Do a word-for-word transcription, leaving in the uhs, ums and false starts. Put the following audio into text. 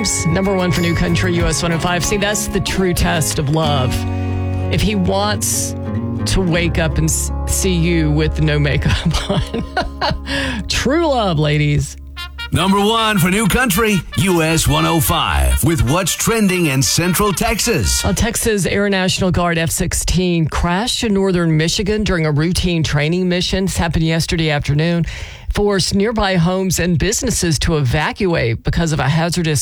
James, number one for New Country, U S one oh five. See, that's the true test of love. If he wants to wake up and s- see you with no makeup on. True love, ladies. Number one for New Country, U S one oh five, with what's trending in Central Texas. A Texas Air National Guard F sixteen crashed in northern Michigan during a routine training mission. This happened yesterday afternoon. Forced nearby homes and businesses to evacuate because of a hazardous